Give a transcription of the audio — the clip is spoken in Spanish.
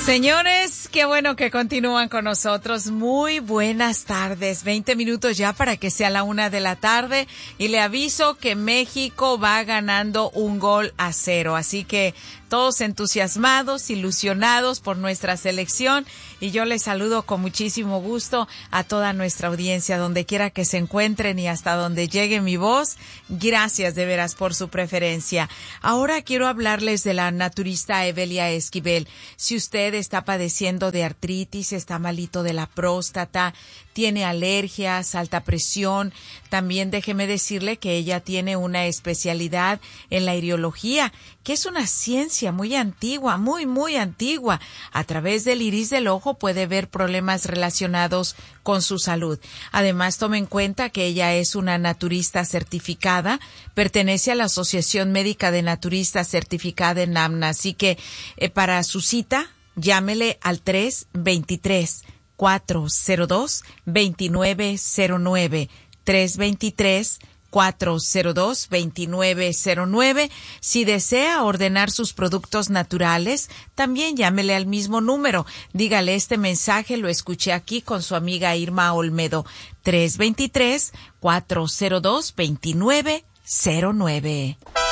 Señores, qué bueno que continúan con nosotros. Muy buenas tardes. 20 minutos ya para que sea la 1 de la tarde. Y le aviso que México va ganando 1-0. Así que todos entusiasmados, ilusionados por nuestra selección. Y yo les saludo con muchísimo gusto a toda nuestra audiencia, donde quiera que se encuentren y hasta donde llegue mi voz. Gracias de veras por su preferencia. Ahora quiero hablarles de la naturista Evelia Esquivel. Si usted está padeciendo de artritis, está malito de la próstata, tiene alergias, alta presión, también déjeme decirle que ella tiene una especialidad en la iriología, que es una ciencia muy antigua, muy antigua. A través del iris del ojo puede ver problemas relacionados con su salud. Además, tome en cuenta que ella es una naturista certificada, pertenece a la Asociación Médica de Naturistas certificada en AMNA, así que para su cita, llámele al 323-402-2909, 323-402-2909. Si desea ordenar sus productos naturales, también llámele al mismo número. Dígale, este mensaje lo escuché aquí con su amiga Irma Olmedo. 323-402-2909.